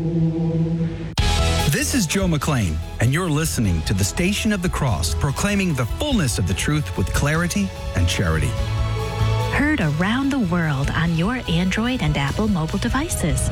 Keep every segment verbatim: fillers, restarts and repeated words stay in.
This is Joe McLean, and you're listening to the Station of the Cross, proclaiming the fullness of the truth with clarity and charity. Heard around the world on your Android and Apple mobile devices.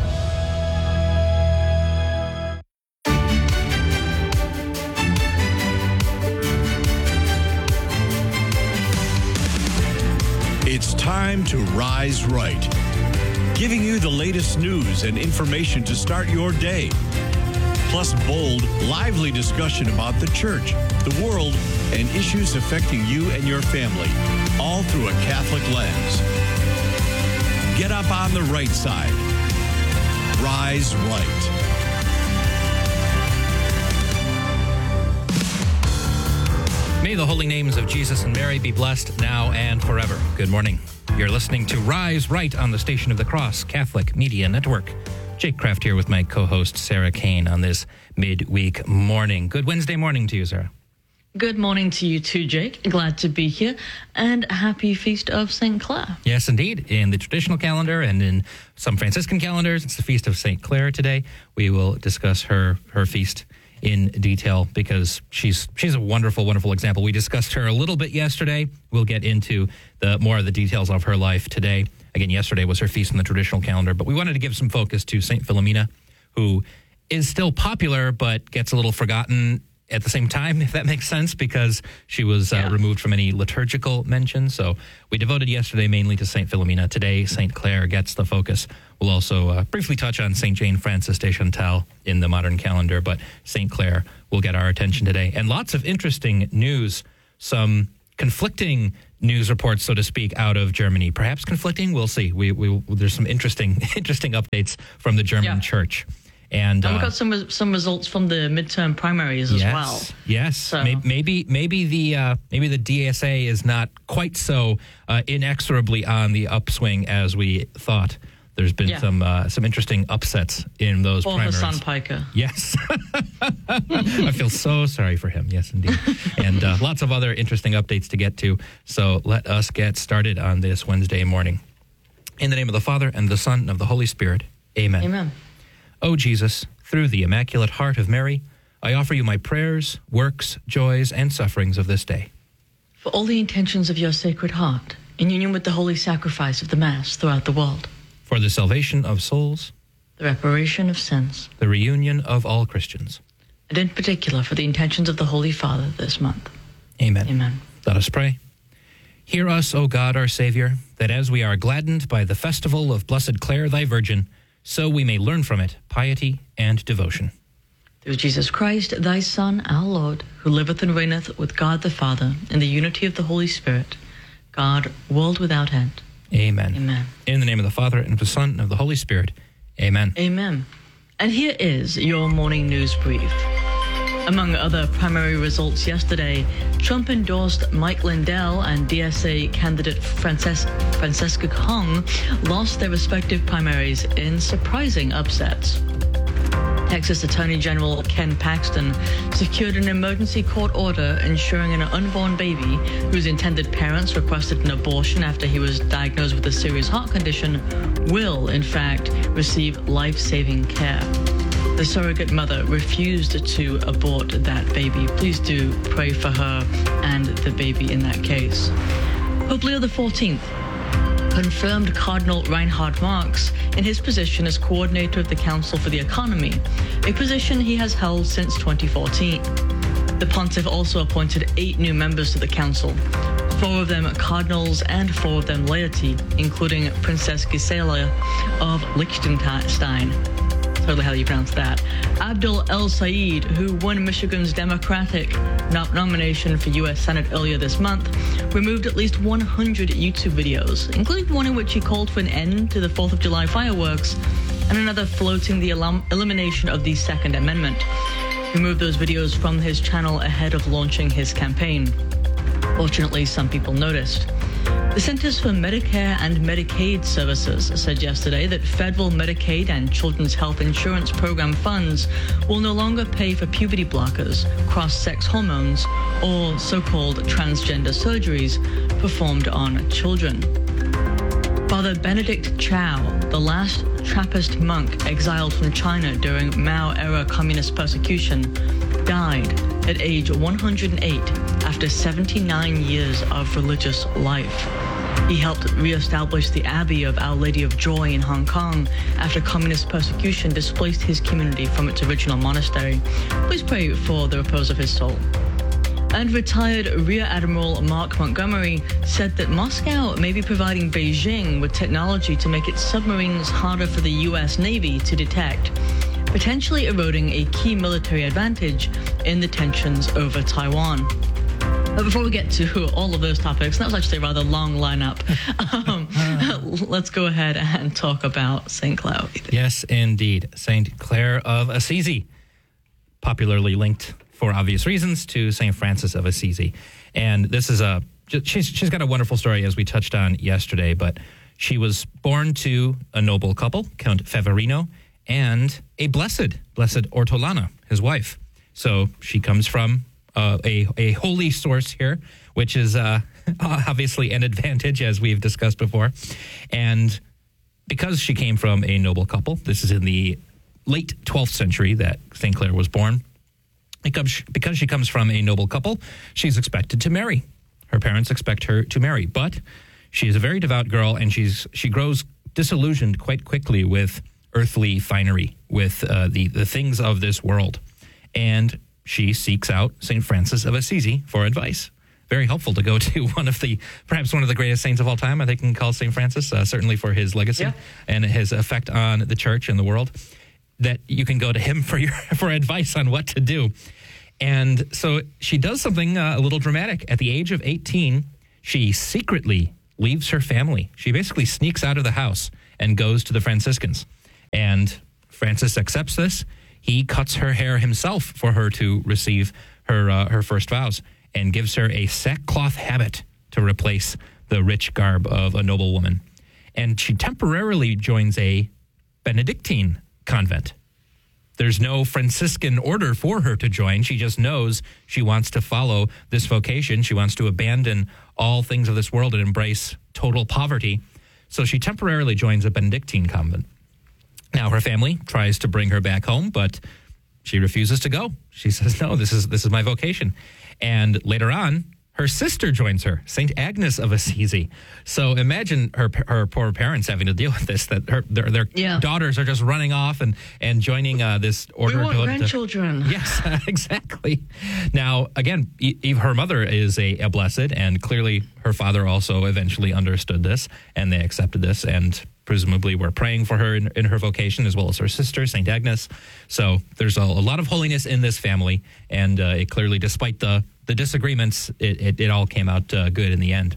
It's time to Rise Right, giving you the latest news and information to start your day. Plus bold, lively discussion about the church, the world, and issues affecting you and your family, all through a Catholic lens. Get up on the right side. Rise Right. May the holy names of Jesus and Mary be blessed now and forever. Good morning. You're listening to Rise Right on the Station of the Cross Catholic Media Network. Jake Kraft here with my co-host Sarah Kane on this midweek morning. Good Wednesday morning to you, Sarah. Good morning to you too, Jake. Glad to be here. And happy Feast of Saint Clare. Yes, indeed. In the traditional calendar and in some Franciscan calendars, it's the Feast of Saint Clare today. We will discuss her her feast in detail because she's she's a wonderful, wonderful example. We discussed her a little bit yesterday. We'll get into the more of the details of her life today. Again, yesterday was her feast in the traditional calendar, but we wanted to give some focus to Saint Philomena, who is still popular but gets a little forgotten at the same time, if that makes sense, because she was yeah. uh, removed from any liturgical mention. So we devoted yesterday mainly to Saint Philomena. Today, Saint Clare gets the focus. We'll also uh, briefly touch on Saint Jane Frances de Chantal in the modern calendar, but Saint Clare will get our attention today. And lots of interesting news, some conflicting news reports, so to speak, out of Germany. Perhaps conflicting, we'll see. We, we there's some interesting interesting updates from the German yeah. church. And, and we uh, got some some results from the midterm primaries as yes, well. Yes, so. maybe maybe the uh, maybe the D S A is not quite so uh, inexorably on the upswing as we thought. There's been yeah. some uh, some interesting upsets in those or primaries. Hassan Piker. Yes, I feel so sorry for him. Yes, indeed, and uh, lots of other interesting updates to get to. So let us get started on this Wednesday morning. In the name of the Father and the Son and of the Holy Spirit. Amen. Amen. O Jesus, through the Immaculate Heart of Mary, I offer you my prayers, works, joys, and sufferings of this day. For all the intentions of your Sacred Heart, in union with the holy sacrifice of the Mass throughout the world. For the salvation of souls. The reparation of sins. The reunion of all Christians. And in particular for the intentions of the Holy Father this month. Amen. Amen. Let us pray. Hear us, O God, our Savior, that as we are gladdened by the festival of Blessed Clare, thy Virgin, so we may learn from it piety and devotion. Through Jesus Christ, thy Son, our Lord, who liveth and reigneth with God the Father, in the unity of the Holy Spirit, God, world without end. Amen. Amen. In the name of the Father, and of the Son, and of the Holy Spirit. Amen. Amen. And here is your morning news brief. Among other primary results yesterday, Trump endorsed Mike Lindell and D S A candidate Frances- Francesca Hong lost their respective primaries in surprising upsets. Texas Attorney General Ken Paxton secured an emergency court order ensuring an unborn baby whose intended parents requested an abortion after he was diagnosed with a serious heart condition will, in fact, receive life-saving care. The surrogate mother refused to abort that baby. Please do pray for her and the baby in that case. Pope Leo the fourteenth confirmed Cardinal Reinhard Marx in his position as coordinator of the Council for the Economy, a position he has held since twenty fourteen. The pontiff also appointed eight new members to the council, four of them cardinals and four of them laity, including Princess Gisela of Liechtenstein. Totally how you pronounce that. Abdul El Sayed, who won Michigan's Democratic no- nomination for U S Senate earlier this month, removed at least one hundred YouTube videos, including one in which he called for an end to the fourth of July fireworks and another floating the el- elimination of the Second Amendment. He removed those videos from his channel ahead of launching his campaign. Fortunately, some people noticed. The Centers for Medicare and Medicaid Services said yesterday that federal Medicaid and Children's Health Insurance Program funds will no longer pay for puberty blockers, cross-sex hormones, or so-called transgender surgeries performed on children. Father Benedict Chow, the last Trappist monk exiled from China during Mao-era communist persecution, died at age one hundred eight after seventy-nine years of religious life. He helped re-establish the Abbey of Our Lady of Joy in Hong Kong after communist persecution displaced his community from its original monastery. Please pray for the repose of his soul. And retired Rear Admiral Mark Montgomery said that Moscow may be providing Beijing with technology to make its submarines harder for the U S Navy to detect, potentially eroding a key military advantage in the tensions over Taiwan. But before we get to all of those topics, that was actually a rather long lineup. Um, let's go ahead and talk about Saint Clare. Yes, indeed. Saint Clare of Assisi, popularly linked for obvious reasons to Saint Francis of Assisi. And this is a, she's, she's got a wonderful story, as we touched on yesterday, but she was born to a noble couple, Count Feverino, and a blessed, Blessed Ortolana, his wife. So she comes from uh, a, a holy source here, which is uh, obviously an advantage, as we've discussed before. And because she came from a noble couple, this is in the late twelfth century that Saint Clare was born, because because she comes from a noble couple, she's expected to marry. Her parents expect her to marry, but she is a very devout girl, and she's she grows disillusioned quite quickly with earthly finery, with uh, the, the things of this world. And she seeks out Saint Francis of Assisi for advice. Very helpful to go to one of the, perhaps one of the greatest saints of all time, I think you can call Saint Francis, uh, certainly for his legacy yeah. and his effect on the church and the world, that you can go to him for your for advice on what to do. And so she does something uh, a little dramatic. At the age of eighteen, she secretly leaves her family. She basically sneaks out of the house and goes to the Franciscans. And Francis accepts this. He cuts her hair himself for her to receive her uh, her first vows, and gives her a sackcloth habit to replace the rich garb of a noble woman. And she temporarily joins a Benedictine convent. There's no Franciscan order for her to join. She just knows she wants to follow this vocation. She wants to abandon all things of this world and embrace total poverty. So she temporarily joins a Benedictine convent. Now, her family tries to bring her back home, but she refuses to go. She says, no, this is this is my vocation. And later on, her sister joins her, Saint Agnes of Assisi. So imagine her her poor parents having to deal with this, that her their, their yeah. daughters are just running off and, and joining uh, this order. We want grandchildren. To, yes, exactly. Now, again, Eve, her mother is a, a blessed, and clearly her father also eventually understood this, and they accepted this, and presumably were praying for her in, in her vocation, as well as her sister, Saint Agnes. So there's a, a lot of holiness in this family, and uh, it clearly, despite the the disagreements, it, it, it all came out uh, good in the end.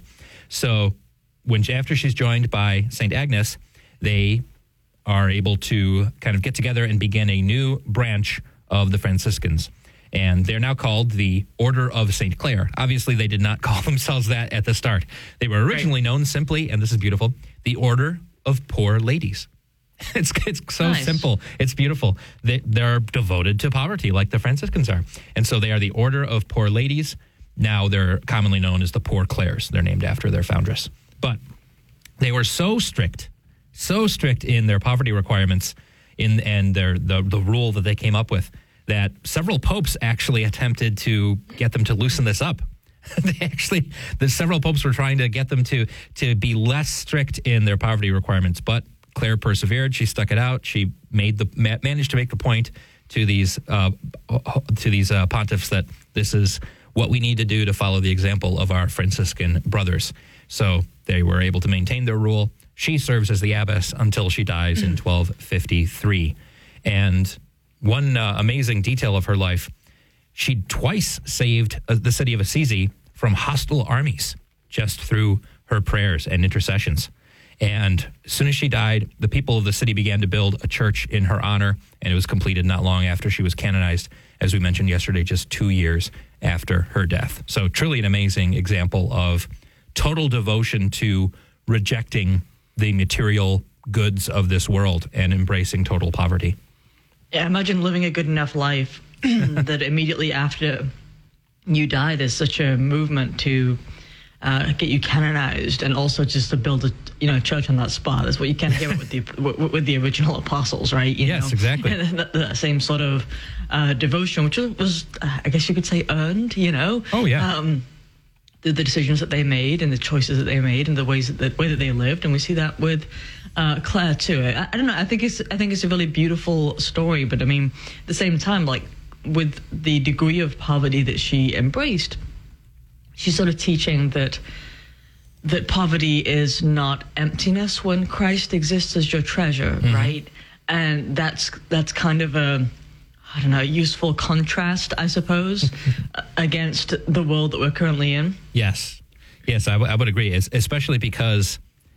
So when after she's joined by Saint Agnes, they are able to kind of get together and begin a new branch of the Franciscans. And they're now called the Order of Saint Clare. Obviously, they did not call themselves that at the start. They were originally right. known simply, and this is beautiful, the Order of Poor Ladies. It's it's so nice. Simple. It's beautiful. They, they're devoted to poverty like the Franciscans are. And so they are the Order of Poor Ladies. Now they're commonly known as the Poor Clares. They're named after their foundress. But they were so strict, so strict in their poverty requirements in and their the, the rule that they came up with, that several popes actually attempted to get them to loosen this up. They actually, the several popes were trying to get them to to be less strict in their poverty requirements, but Clare persevered. She stuck it out. She made the managed to make the point to these uh, to these uh, pontiffs that this is what we need to do to follow the example of our Franciscan brothers. So they were able to maintain their rule. She serves as the abbess until she dies in twelve fifty-three. And one uh, amazing detail of her life, she twice saved uh, the city of Assisi from hostile armies just through her prayers and intercessions. And as soon as she died, the people of the city began to build a church in her honor, and it was completed not long after she was canonized, as we mentioned yesterday, just two years after her death. So truly an amazing example of total devotion to rejecting the material goods of this world and embracing total poverty. Yeah, imagine living a good enough life that immediately after you die, there's such a movement to uh, get you canonized, and also just to build a you know church on that spot. That's what you kind of hear with the with, with the original apostles, right? You yes, know? exactly. that, that same sort of uh, devotion, which was, uh, I guess you could say, earned. You know. Oh yeah. Um, the, the decisions that they made and the choices that they made and the ways that the way that they lived, and we see that with uh, Claire too. I, I don't know. I think it's I think it's a really beautiful story, but I mean, at the same time, like with the degree of poverty that she embraced, she's sort of teaching that that poverty is not emptiness when Christ exists as your treasure, mm-hmm. right? And that's that's kind of a I don't know, useful contrast, I suppose, against the world that we're currently in. Yes. Yes, I, w- I would agree, es- especially because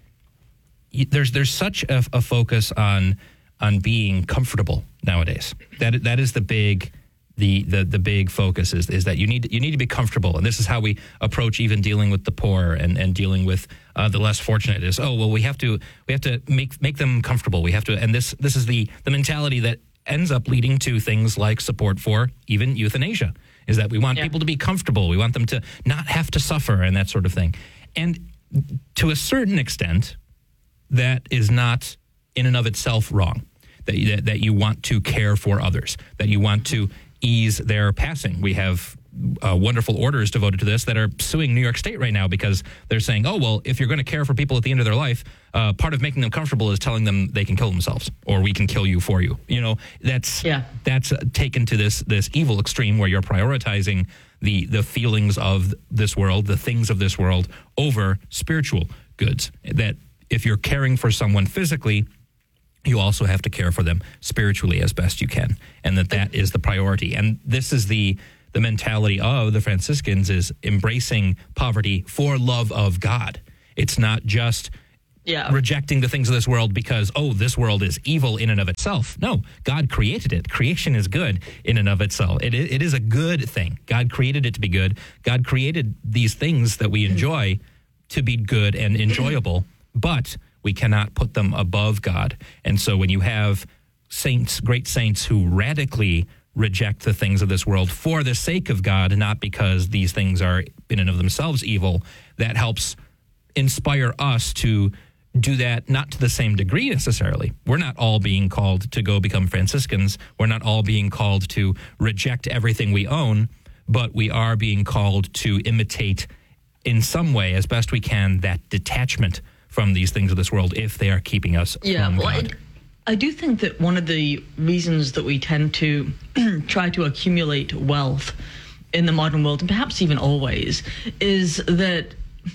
y- there's there's such a, a focus on on being comfortable nowadays. That that is the big the the, the big focus is is that you need you need to be comfortable, and this is how we approach even dealing with the poor and, and dealing with uh, the less fortunate. Is oh well we have to we have to make make them comfortable. We have to, and this this is the the mentality that ends up leading to things like support for even euthanasia, is that we want yeah. people to be comfortable. We want them to not have to suffer and that sort of thing. And to a certain extent, that is not in and of itself wrong, that, that, that you want to care for others, that you want to ease their passing. We have uh, wonderful orders devoted to this that are suing New York State right now because they're saying, oh, well, if you're going to care for people at the end of their life, uh, part of making them comfortable is telling them they can kill themselves or we can kill you for you. You know, that's yeah. that's uh, taken to this this evil extreme where you're prioritizing the the feelings of this world, the things of this world over spiritual goods. That if you're caring for someone physically, you also have to care for them spiritually as best you can, and that that is the priority. And this is the the mentality of the Franciscans, is embracing poverty for love of God. It's not just yeah. rejecting the things of this world because, oh, this world is evil in and of itself. No, God created it. Creation is good in and of itself. It, it is a good thing. God created it to be good. God created these things that we enjoy to be good and enjoyable, but we cannot put them above God. And so when you have saints, great saints who radically reject the things of this world for the sake of God, not because these things are in and of themselves evil, that helps inspire us to do that, not to the same degree necessarily. We're not all being called to go become Franciscans. We're not all being called to reject everything we own, but we are being called to imitate in some way, as best we can, that detachment from these things of this world if they are keeping us yeah, from well, God. It- I do think that one of the reasons that we tend to try to accumulate wealth in the modern world, and perhaps even always, is that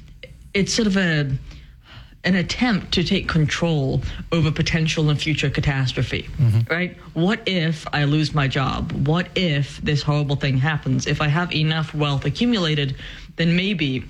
it's sort of a an attempt to take control over potential and future catastrophe, mm-hmm. right? What if I lose my job? What if this horrible thing happens? If I have enough wealth accumulated, then maybe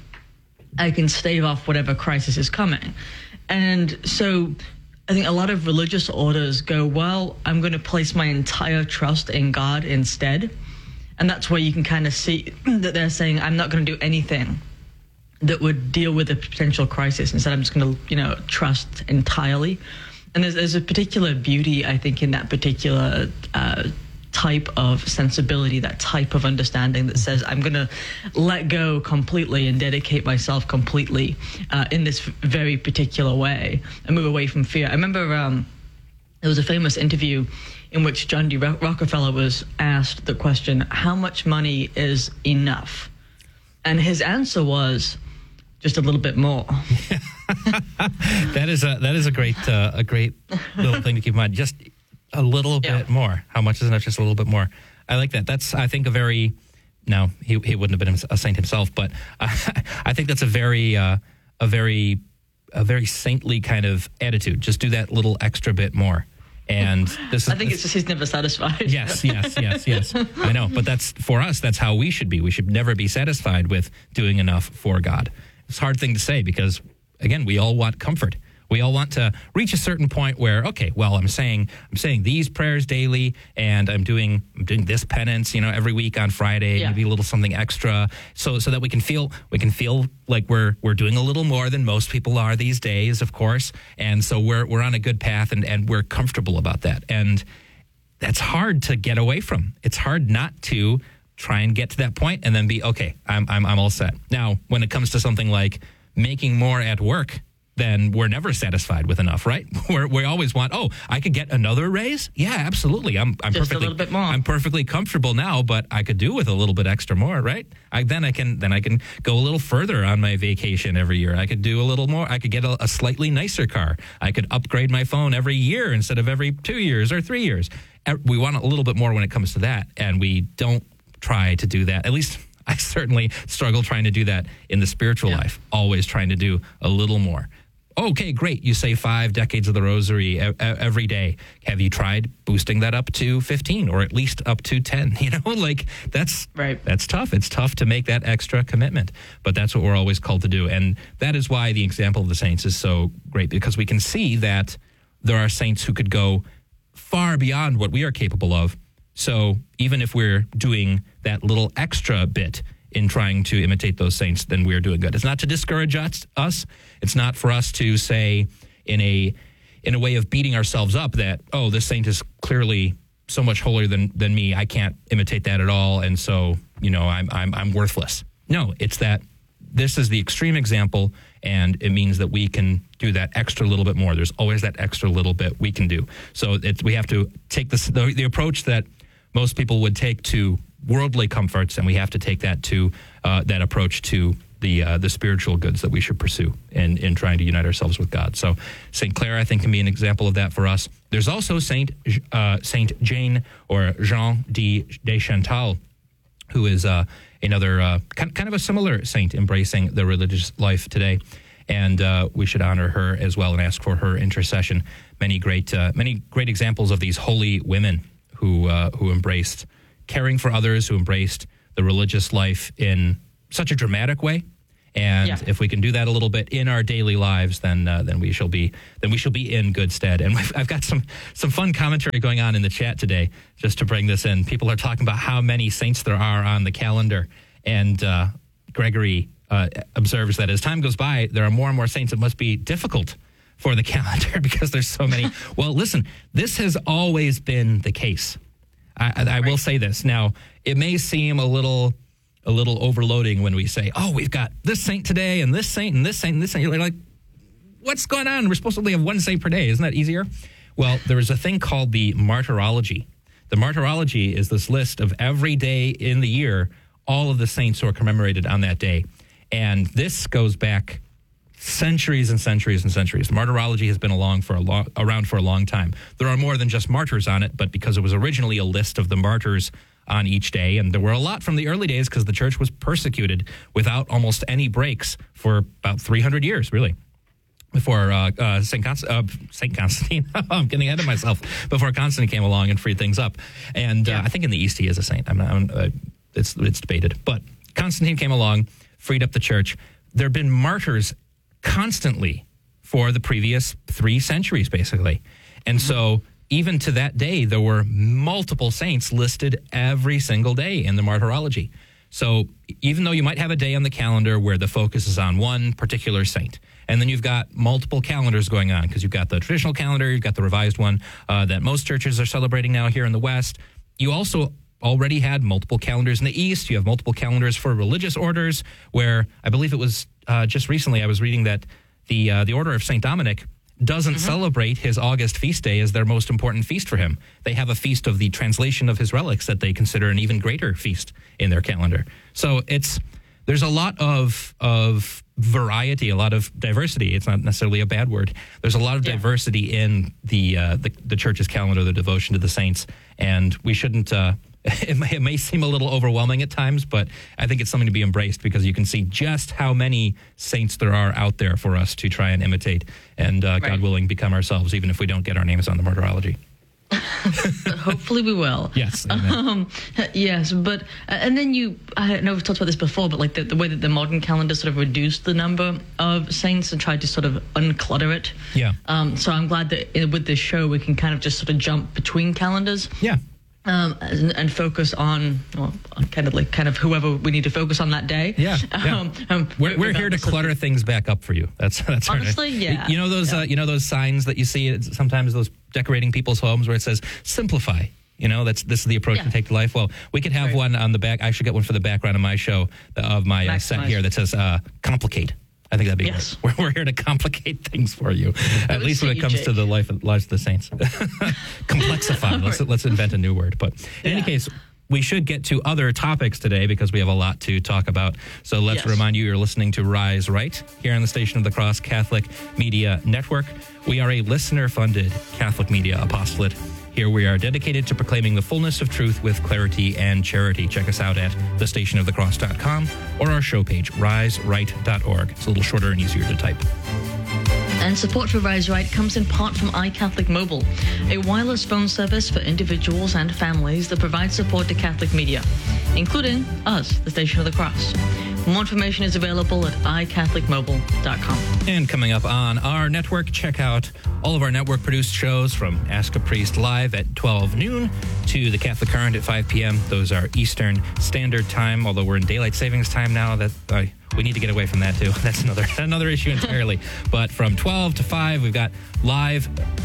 I can stave off whatever crisis is coming. And so I think a lot of religious orders go, well, I'm going to place my entire trust in God instead. And that's where you can kind of see that they're saying, I'm not going to do anything that would deal with a potential crisis. Instead, I'm just going to, you know, trust entirely. And there's, there's a particular beauty, I think, in that particular uh, type of sensibility, that type of understanding that says, I'm going to let go completely and dedicate myself completely uh, in this very particular way and move away from fear. I remember um, there was a famous interview in which John D. Rockefeller was asked the question, how much money is enough? And his answer was, just a little bit more. that is a that is a great uh, a great little thing to keep in mind. Just a little yeah. bit more. How much is enough? Just a little bit more. I like that. That's, I think, a very, no, he he wouldn't have been a saint himself, but uh, I think that's a very, uh, a very, a very saintly kind of attitude. Just do that little extra bit more. And this is, I think this, it's just he's never satisfied. Yes, yes, yes, yes. I know. But that's, for us, that's how we should be. We should never be satisfied with doing enough for God. It's a hard thing to say because, again, we all want comfort. We all want to reach a certain point where, okay, well, I'm saying I'm saying these prayers daily, and I'm doing I'm doing this penance, you know, every week on Friday, yeah. maybe a little something extra, so so that we can feel we can feel like we're we're doing a little more than most people are these days, of course, and so we're we're on a good path, and, and we're comfortable about that, and that's hard to get away from. It's hard not to try and get to that point and then be, okay, I'm, I'm, I'm all set. Now, when it comes to something like making more at work, then we're never satisfied with enough, right? We're, we always want, oh, I could get another raise? Yeah, absolutely. I'm, I'm Just perfectly, a little bit more. I'm perfectly comfortable now, but I could do with a little bit extra more, right? I, then I can, then I can go a little further on my vacation every year. I could do a little more. I could get a, a slightly nicer car. I could upgrade my phone every year instead of every two years or three years. We want a little bit more when it comes to that, and we don't try to do that. At least I certainly struggle trying to do that in the spiritual Yeah. life, always trying to do a little more. Okay, great. You say five decades of the rosary e- every day. Have you tried boosting that up to fifteen or at least up to ten? You know, like that's Right. that's tough. It's tough to make that extra commitment, but that's what we're always called to do. And that is why the example of the saints is so great, because we can see that there are saints who could go far beyond what we are capable of. So even if we're doing that little extra bit in trying to imitate those saints, then we're doing good. It's not to discourage us. us. It's not for us to say in a in a way of beating ourselves up that, oh, this saint is clearly so much holier than than me. I can't imitate that at all, and so, you know, I'm I'm I'm worthless. No, it's that this is the extreme example, and it means that we can do that extra little bit more. There's always that extra little bit we can do. So it's, we have to take this, the, the approach that most people would take to worldly comforts, and we have to take that to uh, that approach to the uh, the spiritual goods that we should pursue in, in trying to unite ourselves with God. So Saint Clare, I think, can be an example of that for us. There's also Saint uh, Saint Jane or Jean de, de Chantal, who is uh, another uh, kind, kind of a similar saint embracing the religious life today. And uh, we should honor her as well and ask for her intercession. Many great uh, many great examples of these holy women who uh, who embraced caring for others, who embraced the religious life in such a dramatic way. And Yeah. if we can do that a little bit in our daily lives, then uh, then we shall be then we shall be in good stead. And I've got some some fun commentary going on in the chat today, just to bring this in. People are talking about how many saints there are on the calendar, and uh, Gregory uh, observes that as time goes by, there are more and more saints. It must be difficult for the calendar because there's so many. Well, listen, this has always been the case. I, I, I will say this. Now, it may seem a little a little overloading when we say, oh, we've got this saint today and this saint and this saint and this saint. You're like, what's going on? We're supposed to only have one saint per day. Isn't that easier? Well, there is a thing called the martyrology. The martyrology is this list of every day in the year, all of the saints who are commemorated on that day. And this goes back centuries and centuries and centuries. Martyrology has been along for a long, around for a long time. There are more than just martyrs on it, but because it was originally a list of the martyrs on each day, and there were a lot from the early days because the church was persecuted without almost any breaks for about three hundred years, really, before uh, uh, Saint Const- uh, Saint Constantine. I'm getting ahead of myself. Before Constantine came along and freed things up, and uh, I think in the East he is a saint. I'm not. I'm, uh, it's it's debated, but Constantine came along, freed up the church. There have been martyrs constantly for the previous three centuries, basically. And so even to that day, there were multiple saints listed every single day in the martyrology. So even though you might have a day on the calendar where the focus is on one particular saint, and then you've got multiple calendars going on, because you've got the traditional calendar, you've got the revised one uh, that most churches are celebrating now here in the West. You also already had multiple calendars in the East. You have multiple calendars for religious orders, where I believe it was uh, just recently I was reading that the uh, the Order of Saint Dominic doesn't mm-hmm. celebrate his August feast day as their most important feast for him. They have a feast of the translation of his relics that they consider an even greater feast in their calendar. So it's there's a lot of of variety, a lot of diversity. It's not necessarily a bad word. There's a lot of yeah. diversity in the, uh, the the church's calendar, the devotion to the saints, and we shouldn't. Uh, It may, it may seem a little overwhelming at times, but I think it's something to be embraced because you can see just how many saints there are out there for us to try and imitate and, uh, right. God willing, become ourselves, even if we don't get our names on the martyrology. Hopefully we will. Yes. Um, yes, but, uh, and then you, I know we've talked about this before, but like the, the way that the modern calendar sort of reduced the number of saints and tried to sort of unclutter it. Yeah. Um, so I'm glad that with this show we can kind of just sort of jump between calendars. Yeah. Um, and, and focus on, well, on kind of like kind of whoever we need to focus on that day. Yeah, yeah. Um, um, we're we're here to clutter things back up for you. That's that's honestly, right. yeah. You know those yeah. uh, you know those signs that you see sometimes those decorating people's homes where it says simplify. You know, that's this is the approach Yeah. to take to life. Well, we could have Right. one on the back. I should get one for the background of my show, uh, of my uh, set Maximize. here that says uh, complicate. I think that'd be Yes. great. We're, we're here to complicate things for you, at would least when suit it you, comes Jake. to the life of, lives of the saints. Complexify. Let's, let's invent a new word. But in any Yeah. case, we should get to other topics today because we have a lot to talk about. So let's Yes. remind you, you're listening to Rise Right here on the Station of the Cross Catholic Media Network. We are a listener-funded Catholic media apostolate. Here we are dedicated to proclaiming the fullness of truth with clarity and charity. Check us out at the station of the cross dot com or our show page, rise right dot org. It's a little shorter and easier to type. And support for Rise Right comes in part from iCatholic Mobile, a wireless phone service for individuals and families that provides support to Catholic media, including us, the Station of the Cross. More information is available at i catholic mobile dot com. And coming up on our network, check out all of our network-produced shows from Ask a Priest Live at twelve noon to The Catholic Current at five p.m. Those are Eastern Standard Time, although we're in Daylight Savings Time now. That uh, we need to get away from that, too. That's another another issue entirely. But from twelve to five, we've got live,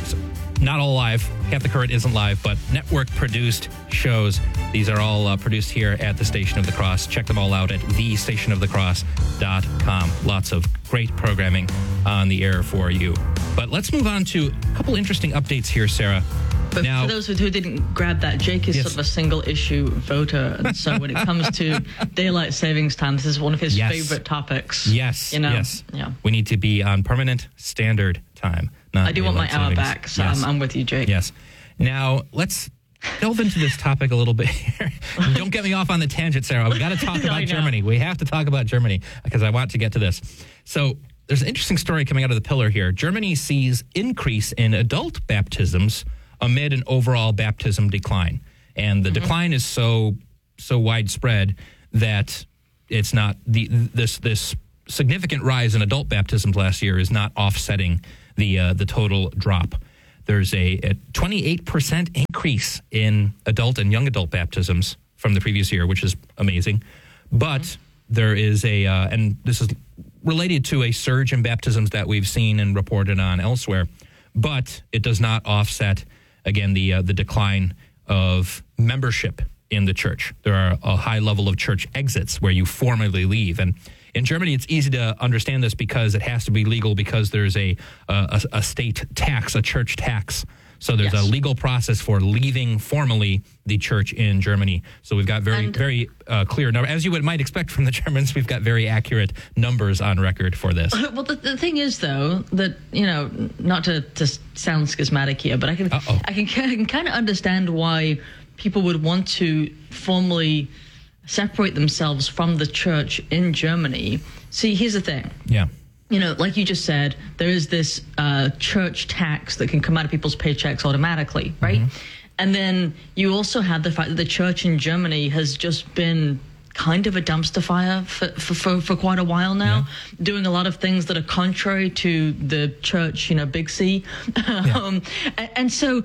not all live. Catholic Current isn't live, but network-produced shows. These are all uh, produced here at the Station of the Cross. Check them all out at the station of the cross dot com. Lots of great programming on the air for you. But let's move on to a couple interesting updates here, Sarah. But Now- for those who didn't grab that, Jake is Yes. sort of a single-issue voter, and so when it comes to daylight savings time, this is one of his Yes. favorite topics. Yes, you know, yes. yeah. We need to be on permanent standard time. Not I do want my daylight hour savings. back, so Yes. I'm, I'm with you, Jake. Yes. Now, let's delve into this topic a little bit here. Don't get me off on the tangent, Sarah. We got to talk I about know. Germany. We have to talk about Germany because I want to get to this. So there's an interesting story coming out of the pillar here. Germany sees increase in adult baptisms amid an overall baptism decline. And the mm-hmm. decline is so so widespread that it's not the this this significant rise in adult baptisms last year is not offsetting the uh, the total drop. There's a, a twenty-eight percent increase in adult and young adult baptisms from the previous year, which is amazing. But mm-hmm. there is a, uh, and this is related to a surge in baptisms that we've seen and reported on elsewhere, but it does not offset, again, the uh, the decline of membership in the church. There are a high level of church exits where you formally leave. And in Germany, it's easy to understand this because it has to be legal because there's a a, a state tax, a church tax. So there's Yes. a legal process for leaving formally the church in Germany. So we've got very, And- very uh, clear number. As you would, might expect from the Germans, we've got very accurate numbers on record for this. Well, the, the thing is, though, that, you know, not to, to sound schismatic here, but I can, Uh-oh. I can, I can kind of understand why people would want to formally separate themselves from the church in Germany. See, here's the thing. Yeah. You know, like you just said, there is this uh, church tax that can come out of people's paychecks automatically, right? Mm-hmm. And then you also have the fact that the church in Germany has just been kind of a dumpster fire for, for, for, for quite a while now, yeah. doing a lot of things that are contrary to the church, you know, big C. Yeah. um, and, and so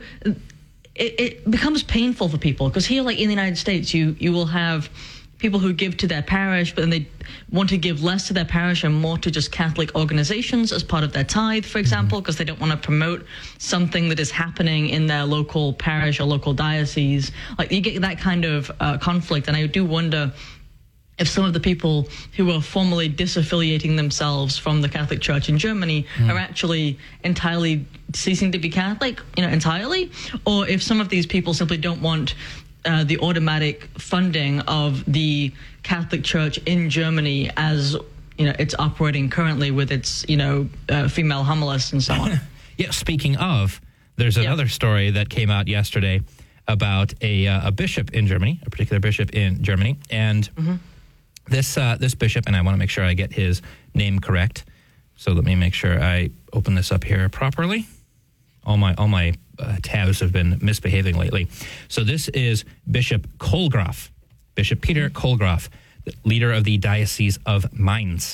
it, it becomes painful for people because here, like in the United States, you, you will have people who give to their parish, but then they want to give less to their parish and more to just Catholic organizations as part of their tithe, for example, because mm-hmm. they don't want to promote something that is happening in their local parish or local diocese. Like you get that kind of uh, conflict, and I do wonder if some of the people who are formally disaffiliating themselves from the Catholic Church in Germany mm. are actually entirely ceasing to be Catholic, you know, entirely, or if some of these people simply don't want Uh, the automatic funding of the Catholic Church in Germany as, you know, it's operating currently with its, you know, uh, female homilists and so on. Yeah, speaking of, there's another yeah. story that came out yesterday about a, uh, a bishop in Germany, a particular bishop in Germany. And mm-hmm. this uh, this bishop, and I want to make sure I get his name correct. So let me make sure I open this up here properly. All my all my uh, tabs have been misbehaving lately. So this is Bishop Kohlgraf, Bishop Peter Kohlgraf, the leader of the Diocese of Mainz.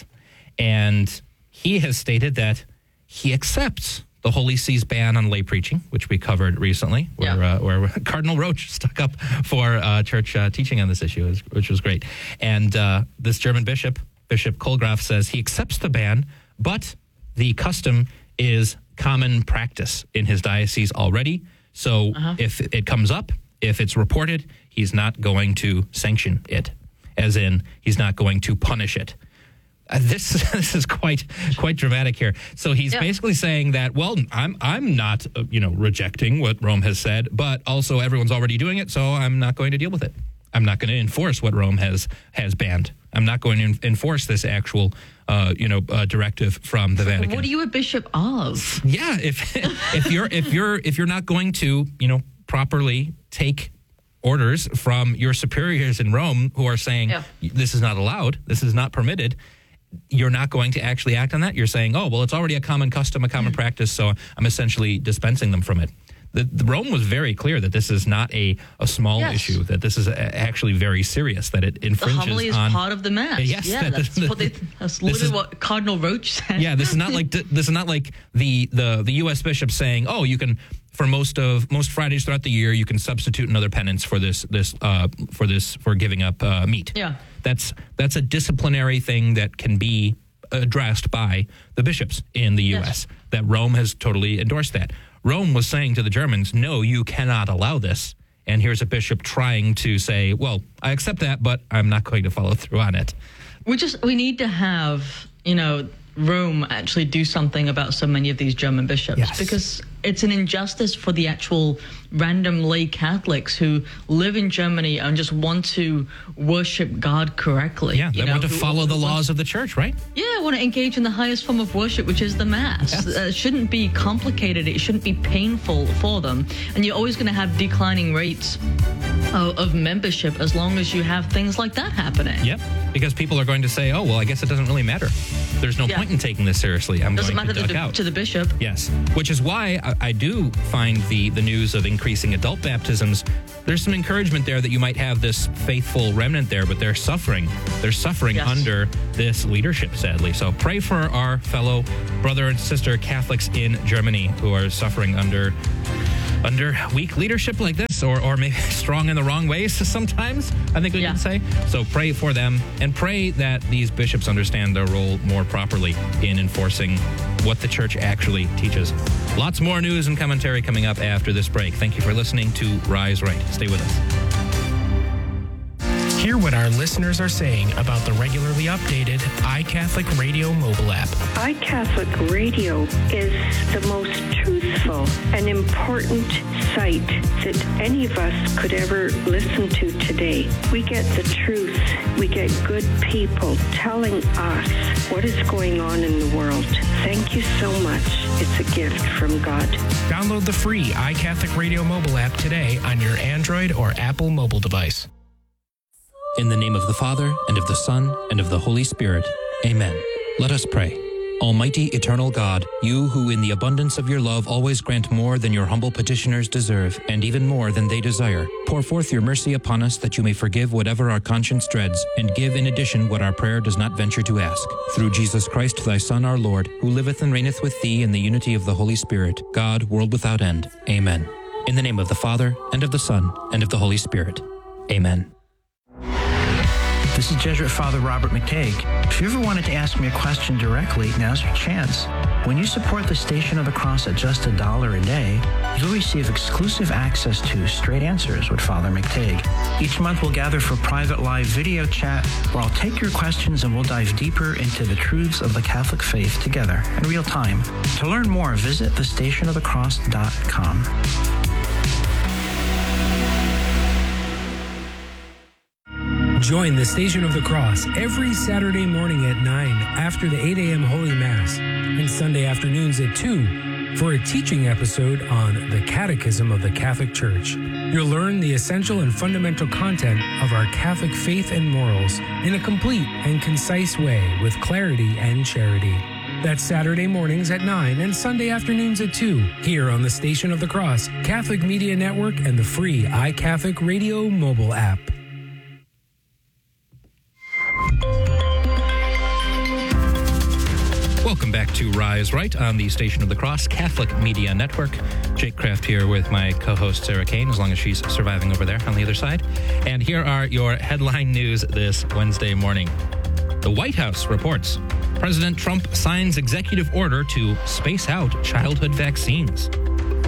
And he has stated that he accepts the Holy See's ban on lay preaching, which we covered recently, where, yeah. uh, where Cardinal Roach stuck up for uh, church uh, teaching on this issue, which was great. And uh, this German bishop, Bishop Kohlgraf, says he accepts the ban, but the custom is common practice in his diocese already. So uh-huh. if it comes up If it's reported, he's not going to sanction it, as in he's not going to punish it. Uh, this this is quite quite dramatic here. So he's yeah. basically saying that, well, I'm I'm not uh, you know rejecting what Rome has said, but also everyone's already doing it, so I'm not going to deal with it. I'm not going to enforce what Rome has has banned. I'm not going to enforce this actual uh, you know uh, directive from the Vatican. What are you a bishop of? Yeah, if if you're if you're if you're not going to you know properly take orders from your superiors in Rome who are saying yeah. this is not allowed, this is not permitted, you're not going to actually act on that. You're saying, oh, well, it's already a common custom, a common mm. practice, so I'm essentially dispensing them from it. The, the Rome was very clear that this is not a, a small yes. issue, that this is a, actually very serious, that it infringes on... The homily is on, part of the Mass. Yes. Yeah, that that's, the, what they, that's literally is, what Cardinal Roach said. Yeah, this is not like this is not like the, the, the U S bishop saying, oh, you can... For most of most Fridays throughout the year, you can substitute another penance for this this uh, for this for giving up uh, meat. Yeah, that's that's a disciplinary thing that can be addressed by the bishops in the U S. Yes. That Rome has totally endorsed that. Rome was saying to the Germans, "No, you cannot allow this." And here's a bishop trying to say, "Well, I accept that, but I'm not going to follow through on it." We just we need to have you know Rome actually do something about so many of these German bishops yes. because it's an injustice for the actual random lay Catholics who live in Germany and just want to worship God correctly. Yeah, they you know, want to who, follow who the laws wants, of the church, right? Yeah, want to engage in the highest form of worship, which is the Mass. Yes. Uh, it shouldn't be complicated. It shouldn't be painful for them. And you're always going to have declining rates of, of membership as long as you have things like that happening. Yep, because people are going to say, oh, well, I guess it doesn't really matter. There's no yeah. point in taking this seriously. I'm doesn't going matter to duck to, out. to the bishop. Yes, which is why I, I do find the, the news of increasing adult baptisms, there's some encouragement there that you might have this faithful remnant there, but they're suffering. They're suffering yes. under this leadership, sadly. So pray for our fellow brother and sister Catholics in Germany who are suffering under under weak leadership like this, or, or maybe strong in the wrong ways sometimes, I think we yeah. can say. So pray for them, and pray that these bishops understand their role more properly in enforcing what the church actually teaches. Lots more news and commentary coming up after this break. Thank you for listening to Rise Right. Stay with us. Hear what our listeners are saying about the regularly updated iCatholic Radio mobile app. iCatholic Radio is the most truthful and important site that any of us could ever listen to today. We get the truth. We get good people telling us what is going on in the world. Thank you so much. It's a gift from God. Download the free iCatholic Radio mobile app today on your Android or Apple mobile device. In the name of the Father, and of the Son, and of the Holy Spirit. Amen. Let us pray. Almighty, eternal God, you who in the abundance of your love always grant more than your humble petitioners deserve, and even more than they desire, pour forth your mercy upon us that you may forgive whatever our conscience dreads, and give in addition what our prayer does not venture to ask. Through Jesus Christ, thy Son, our Lord, who liveth and reigneth with thee in the unity of the Holy Spirit, God, world without end. Amen. In the name of the Father, and of the Son, and of the Holy Spirit. Amen. This is Jesuit Father Robert McTague. If you ever wanted to ask me a question directly, now's your chance. When you support the Station of the Cross at just a dollar a day, you'll receive exclusive access to Straight Answers with Father McTague. Each month we'll gather for private live video chat where I'll take your questions and we'll dive deeper into the truths of the Catholic faith together in real time. To learn more, visit the station of the cross dot com. Join the Station of the Cross every Saturday morning at nine after the eight a.m. Holy Mass and Sunday afternoons at two for a teaching episode on the Catechism of the Catholic Church. You'll learn the essential and fundamental content of our Catholic faith and morals in a complete and concise way with clarity and charity. That's Saturday mornings at nine and Sunday afternoons at two here on the Station of the Cross, Catholic Media Network, and the free iCatholic Radio mobile app. Welcome back to Rise Right on the Station of the Cross Catholic Media Network. Jake Kraft here with my co-host Sarah Kane, as long as she's surviving over there on the other side. And here are your headline news this Wednesday morning. The White House reports President Trump signs executive order to space out childhood vaccines.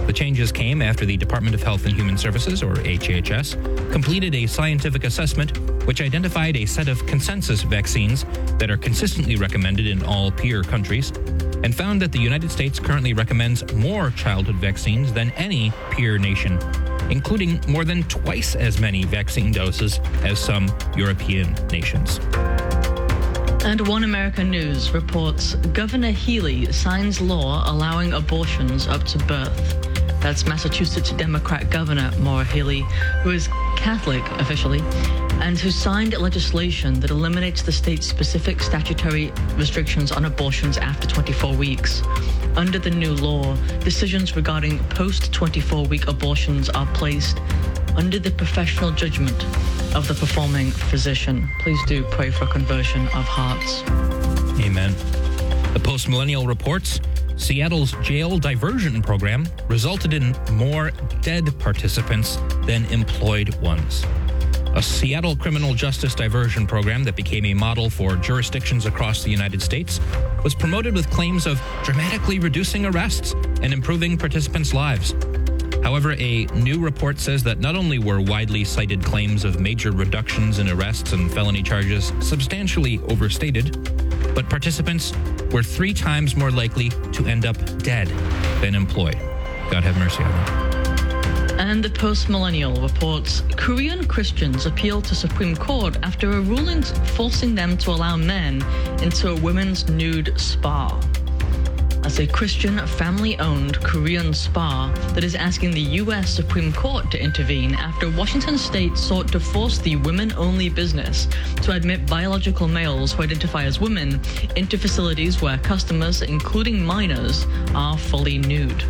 The changes came after the Department of Health and Human Services, or H H S, completed a scientific assessment which identified a set of consensus vaccines that are consistently recommended in all peer countries, and found that the United States currently recommends more childhood vaccines than any peer nation, including more than twice as many vaccine doses as some European nations. And One American News reports Governor Healey signs law allowing abortions up to birth. That's Massachusetts Democrat Governor Maura Healey, who is Catholic officially, and who signed legislation that eliminates the state's specific statutory restrictions on abortions after twenty-four weeks. Under the new law, decisions regarding post twenty-four week abortions are placed under the professional judgment of the performing physician. Please do pray for conversion of hearts. Amen. The Post-Millennial reports Seattle's jail diversion program resulted in more dead participants than employed ones. A Seattle criminal justice diversion program that became a model for jurisdictions across the United States was promoted with claims of dramatically reducing arrests and improving participants' lives. However, a new report says that not only were widely cited claims of major reductions in arrests and felony charges substantially overstated, but participants were three times more likely to end up dead than employed. God have mercy on them. And the Post-Millennial reports Korean Christians appeal to Supreme Court after a ruling forcing them to allow men into a women's nude spa. As a Christian family-owned Korean spa that is asking the U S Supreme Court to intervene after Washington State sought to force the women-only business to admit biological males who identify as women into facilities where customers, including minors, are fully nude.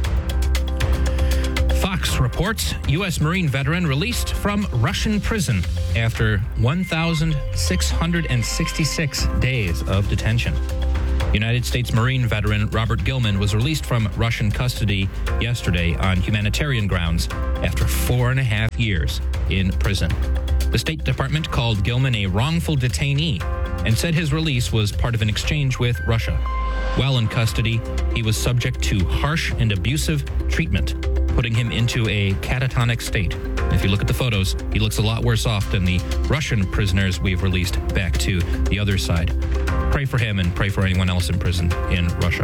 Fox reports U S Marine veteran released from Russian prison after one thousand six hundred sixty-six days of detention. United States Marine veteran Robert Gilman was released from Russian custody yesterday on humanitarian grounds after four and a half years in prison. The State Department called Gilman a wrongful detainee and said his release was part of an exchange with Russia. While in custody, he was subject to harsh and abusive treatment, putting him into a catatonic state. If you look at the photos, he looks a lot worse off than the Russian prisoners we've released back to the other side. Pray for him and pray for anyone else in prison in Russia.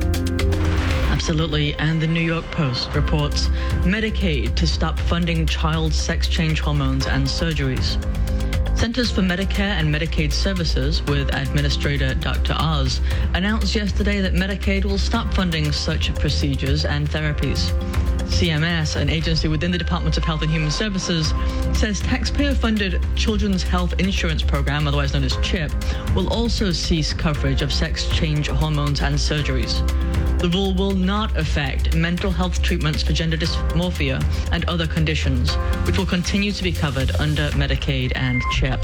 Absolutely. And the New York Post reports Medicaid to stop funding child sex change hormones and surgeries. Centers for Medicare and Medicaid Services, with Administrator Doctor Oz, announced yesterday that Medicaid will stop funding such procedures and therapies. C M S, an agency within the Department of Health and Human Services, says taxpayer-funded Children's Health Insurance Program, otherwise known as CHIP, will also cease coverage of sex change hormones and surgeries. The rule will not affect mental health treatments for gender dysmorphia and other conditions, which will continue to be covered under Medicaid and CHIP.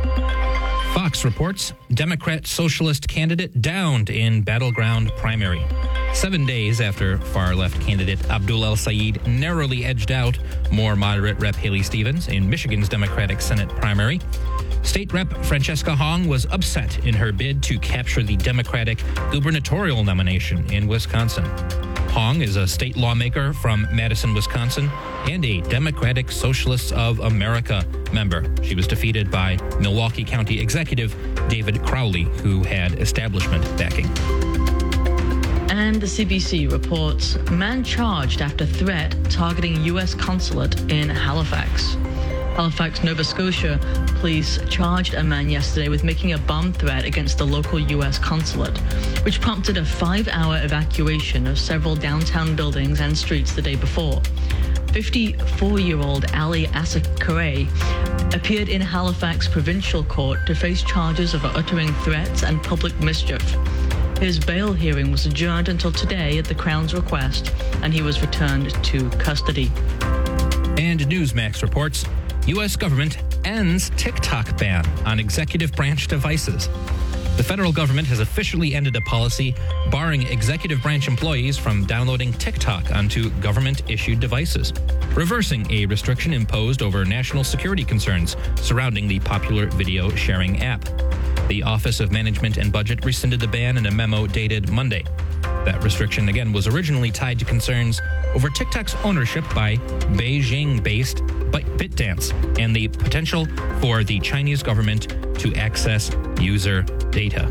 Fox reports Democrat socialist candidate downed in battleground primary. Seven days after far-left candidate Abdul El-Sayed narrowly edged out more moderate Rep Haley Stevens in Michigan's Democratic Senate primary, State Rep Francesca Hong was upset in her bid to capture the Democratic gubernatorial nomination in Wisconsin. Hong is a state lawmaker from Madison, Wisconsin, and a Democratic Socialists of America member. She was defeated by Milwaukee County Executive David Crowley, who had establishment backing. And the C B C reports man charged after threat targeting U S consulate in Halifax. Halifax, Nova Scotia police charged a man yesterday with making a bomb threat against the local U S consulate, which prompted a five-hour evacuation of several downtown buildings and streets the day before. fifty-four-year-old Ali Asakare appeared in Halifax Provincial Court to face charges of uttering threats and public mischief. His bail hearing was adjourned until today at the Crown's request, and he was returned to custody. And Newsmax reports U S government ends TikTok ban on executive branch devices. The federal government has officially ended a policy barring executive branch employees from downloading TikTok onto government-issued devices, reversing a restriction imposed over national security concerns surrounding the popular video sharing app. The Office of Management and Budget rescinded the ban in a memo dated Monday. That restriction, again, was originally tied to concerns over TikTok's ownership by Beijing-based ByteDance and the potential for the Chinese government to access user data.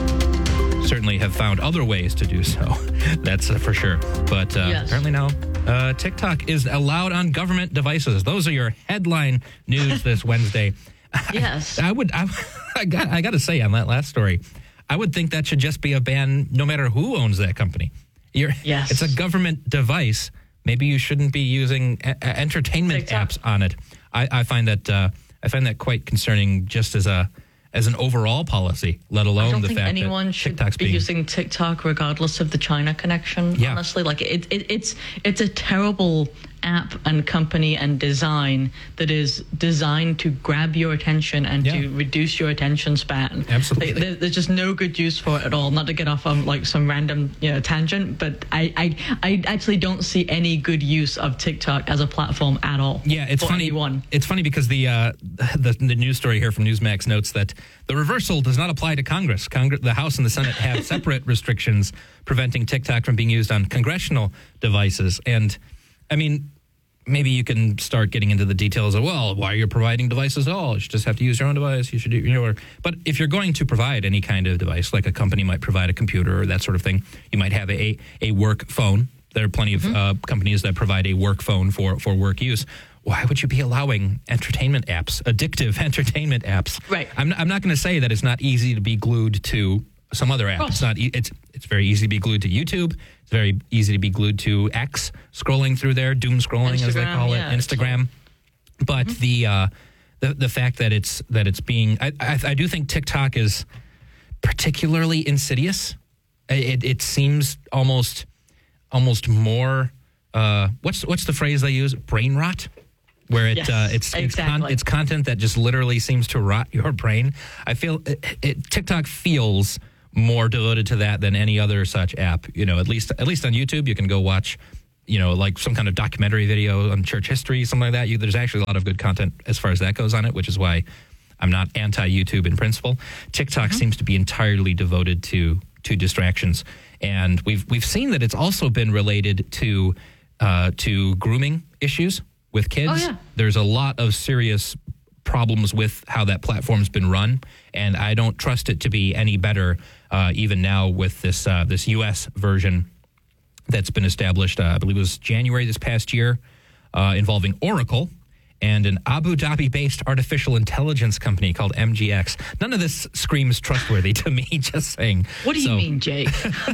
Certainly have found other ways to do so. That's uh, for sure. But uh, yes. apparently now uh, TikTok is allowed on government devices. Those are your headline news this Wednesday. Yes. I, I would. I, I got. I got to say on that last story, I would think that should just be a ban, no matter who owns that company. You're, yes. It's a government device. Maybe you shouldn't be using a- a- entertainment TikTok. apps on it. I, I find that. Uh, I find that quite concerning, just as a. as an overall policy, let alone I don't the think fact anyone that should TikTok's be being... using TikTok regardless of the China connection, Yeah. honestly. Like, it, it, it's it's a terrible app and company and design that is designed to grab your attention and Yeah. to reduce your attention span. Absolutely. Like, there, there's just no good use for it at all. Not to get off on, like, some random, you know, tangent, but I, I, I actually don't see any good use of TikTok as a platform at all. Yeah, it's for funny. anyone. It's funny because the, uh, the the news story here from Newsmax notes that the reversal does not apply to Congress. Congress, the House and the Senate have separate restrictions preventing TikTok from being used on congressional devices. And I mean, maybe you can start getting into the details of, well, why are you providing devices at all? You should just have to use your own device. You should do, you know, but if you're going to provide any kind of device, like a company might provide a computer or that sort of thing, you might have a a work phone. There are plenty of mm-hmm. uh, companies that provide a work phone for, for work use. Why would you be allowing entertainment apps, addictive entertainment apps? Right. I'm, I'm not going to say that it's not easy to be glued to some other app. It's not. E- it's it's very easy to be glued to YouTube. It's very easy to be glued to X, scrolling through there, doom scrolling Instagram, as they call it, yeah, Instagram. But mm-hmm. the uh, the the fact that it's that it's being, I, I I do think TikTok is particularly insidious. It it seems almost almost more. Uh, what's what's the phrase they use? Brain rot. Where it yes, uh, it's it's, exactly. con- it's content that just literally seems to rot your brain. I feel it, it, TikTok feels more devoted to that than any other such app. You know, at least at least on YouTube, you can go watch, you know, like some kind of documentary video on church history, something like that. You, there's actually a lot of good content as far as that goes on it, which is why I'm not anti-YouTube in principle. TikTok mm-hmm. seems to be entirely devoted to to distractions, and we've we've seen that it's also been related to uh, to grooming issues with kids. Oh, yeah. There's a lot of serious problems with how that platform's been run, and I don't trust it to be any better uh, even now with this uh, this U S version that's been established, uh, I believe it was January this past year, uh, involving Oracle and an Abu Dhabi-based artificial intelligence company called M G X. None of this screams trustworthy to me, just saying. What do you so, mean, Jake?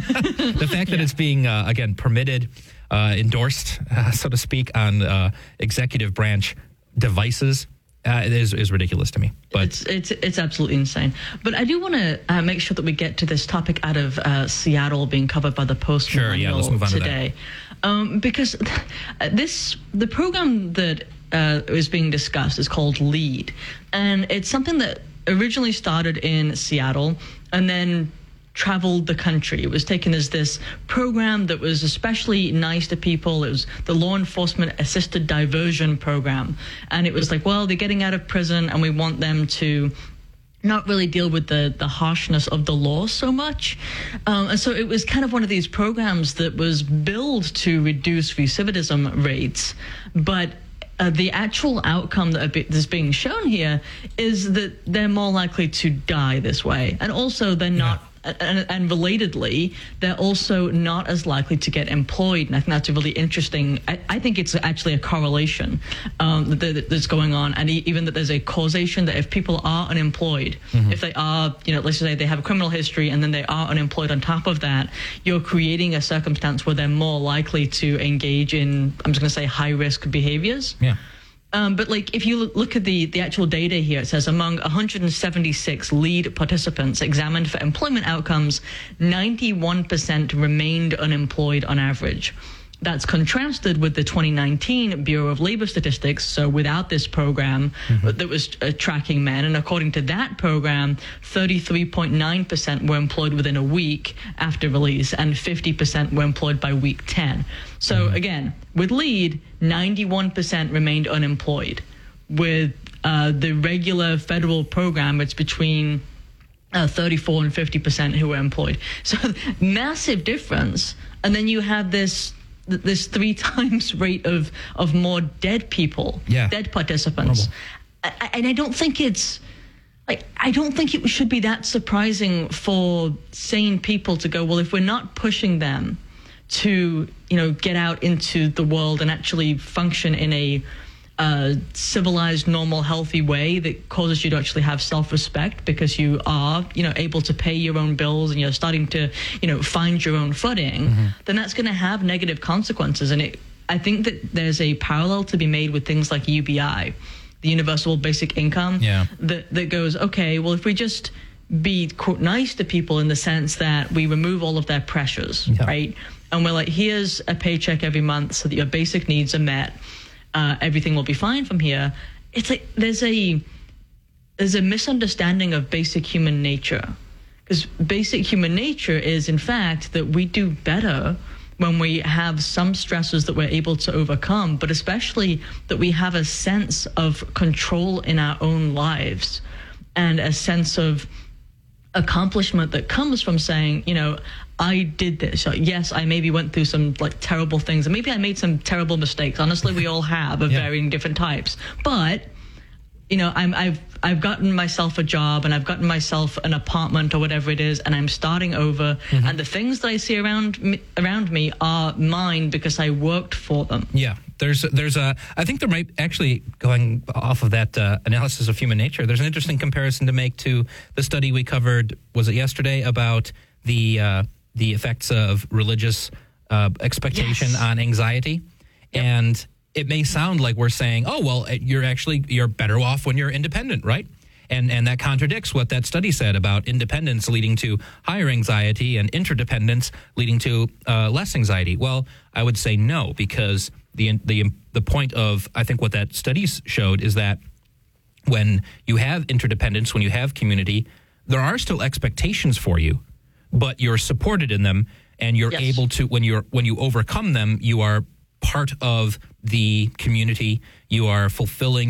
The fact that yeah. it's being, uh, again, permitted, uh, endorsed, uh, so to speak, on uh, executive branch devices uh, is, is ridiculous to me. But it's it's it's absolutely insane. But I do want to uh, make sure that we get to this topic out of uh, Seattle being covered by the Post sure, yeah, let's move on today, to that. Um, because this the program that uh, is being discussed is called LEAD, and it's something that originally started in Seattle and then traveled the country. It was taken as this program that was especially nice to people. It was the law enforcement assisted diversion program. And it was like, well, they're getting out of prison and we want them to not really deal with the, the harshness of the law so much. Um, and so it was kind of one of these programs that was billed to reduce recidivism rates, but Uh, the actual outcome that is being shown here is that they're more likely to die this way. And also they're not, yeah. and, and relatedly, they're also not as likely to get employed. And I think that's a really interesting, I, I think it's actually a correlation um, that, that's going on. And even that there's a causation that if people are unemployed, mm-hmm. if they are, you know, let's say they have a criminal history and then they are unemployed on top of that, you're creating a circumstance where they're more likely to engage in, I'm just going to say, high-risk behaviors. Yeah. Um, but like if you look at the, the actual data here, it says among one hundred seventy-six LEAD participants examined for employment outcomes, ninety-one percent remained unemployed on average. That's contrasted with the twenty nineteen Bureau of Labor Statistics, so without this program mm-hmm. that was uh, tracking men. And according to that program, thirty-three point nine percent were employed within a week after release, and fifty percent were employed by week ten. So mm-hmm. again, with LEAD, ninety-one percent remained unemployed. With uh, the regular federal program, it's between uh, thirty-four and fifty percent who were employed. So massive difference. And then you have this this three times rate of, of more dead people, yeah. dead participants. I, and I don't think it's, like, I don't think it should be that surprising for sane people to go, well, if we're not pushing them to, you know, get out into the world and actually function in a uh, civilized, normal, healthy way that causes you to actually have self-respect because you are, you know, able to pay your own bills and you're starting to, you know, find your own footing, mm-hmm. then that's going to have negative consequences. And it, I think that there's a parallel to be made with things like U B I, the Universal Basic Income, yeah. that, that goes, okay, well, if we just be, quote, nice to people in the sense that we remove all of their pressures, yeah. right? And we're like, here's a paycheck every month so that your basic needs are met. Uh, everything will be fine from here. It's like there's a there's a misunderstanding of basic human nature, because basic human nature is, in fact, that we do better when we have some stresses that we're able to overcome, but especially that we have a sense of control in our own lives and a sense of accomplishment that comes from saying, you know, I did this. So yes, I maybe went through some like terrible things, and maybe I made some terrible mistakes. Honestly, we all have of yeah. varying different types. But you know, I'm, I've I've gotten myself a job, and I've gotten myself an apartment or whatever it is, and I'm starting over. Mm-hmm. And the things that I see around me, around me are mine because I worked for them. Yeah. There's, there's a, I think there might actually, going off of that uh, analysis of human nature, there's an interesting comparison to make to the study we covered, was it yesterday, about the uh, the effects of religious uh, expectation yes. on anxiety. Yep. And it may sound like we're saying, oh, well, you're actually, you're better off when you're independent, right? And and that contradicts what that study said about independence leading to higher anxiety and interdependence leading to uh, less anxiety. Well, I would say no, because the the the point of, I think what that study showed is that when you have interdependence, when you have community, there are still expectations for you, but you're supported in them, and you're yes. able to, when you're when you overcome them, you are part of the community. You are fulfilling